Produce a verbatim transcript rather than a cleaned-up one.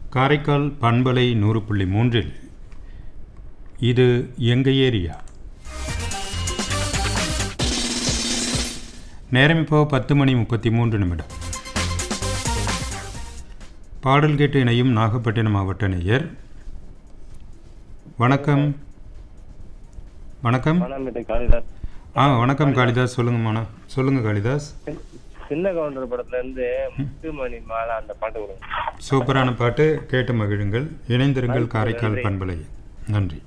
காரைக்கால் பண்பலை நூறு புள்ளி மூன்றில் இது எங்கள் ஏரியா. நேரம் இப்போ பத்து மணி முப்பத்தி மூன்று நிமிடம். பாடல் கேட்டு இணையும் நாகப்பட்டினம் மாவட்ட நேயர். வணக்கம். வணக்கம். ஆ வணக்கம் காளிதாஸ். சொல்லுங்கம்மா. சொல்லுங்க காளிதாஸ். சின்ன கவுண்டர் படத்துல இருந்து முத்துமணி மாலை அந்த பாட்டு கொடுங்க. சூப்பரான பாட்டு, கேட்டு மகிழுங்கள். இணைந்திருங்கள் காரைக்கால் பண்பலை. நன்றி.